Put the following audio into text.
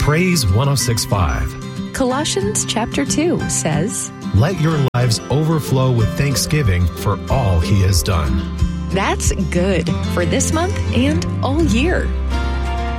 Praise 106.5. Colossians chapter 2 says, Let your lives overflow with thanksgiving for all he has done. That's good for this month and all year.